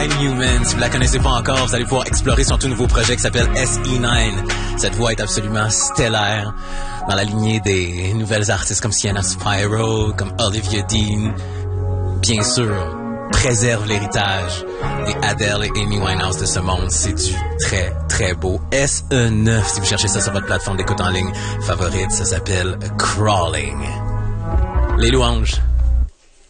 Inhuman. Si vous la connaissez pas encore, vous allez pouvoir explorer son tout nouveau projet qui s'appelle SE9. Cette voix est absolument stellaire dans la lignée des nouvelles artistes comme Sienna Spyro, comme Olivia Dean. Bien sûr, préserve l'héritage des Adele et Amy Winehouse de ce monde. C'est du très, très beau. SE9, si vous cherchez ça sur votre plateforme d'écoute en ligne favorite, ça s'appelle Crawling. Les louanges.